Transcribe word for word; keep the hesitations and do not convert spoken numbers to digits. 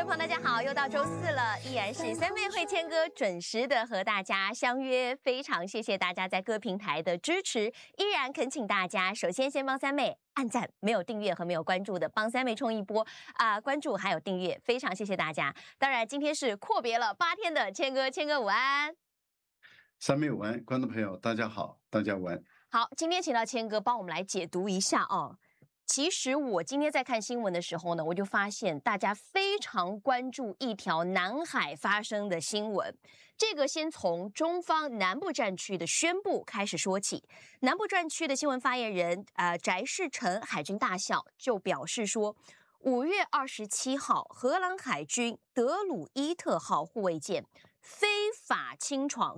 众朋友，大家好，又到周四了，依然是三妹会谦哥准时的和大家相约，非常谢谢大家在各平台的支持，依然恳请大家，首先先帮三妹按赞，没有订阅和没有关注的，帮三妹冲一波啊、呃！关注还有订阅，非常谢谢大家。当然，今天是阔别了八天的谦哥，谦哥午安， 三妹午安，观众朋友大家好，大家午安。 好，今天请到谦哥帮我们来解读一下哦。其实我今天在看新闻的时候呢，我就发现大家非常关注一条南海发生的新闻。这个先从中方南部战区的宣布开始说起。南部战区的新闻发言人呃翟世成海军大校就表示说，五月二十七号，荷兰海军德鲁伊特号护卫舰非法侵闯